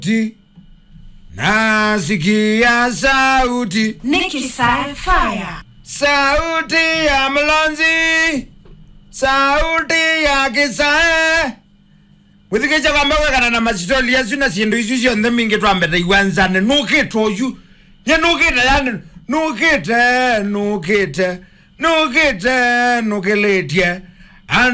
nasikia sauti Nikki Sci-Fi. sauti ya mlonzi sauti ya kisae withikecha kwamba wekana na masitoli yesu na sindu isu cionthe mingi twambete iwanzane nukite uyu nye nukite yani nukite nukiletie